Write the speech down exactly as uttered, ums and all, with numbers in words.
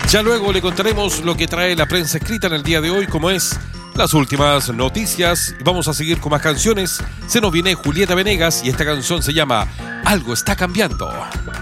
Ya luego le contaremos lo que trae la prensa escrita en el día de hoy, como es las últimas noticias. Vamos a seguir con más canciones. Se nos viene Julieta Venegas y esta canción se llama Algo está cambiando.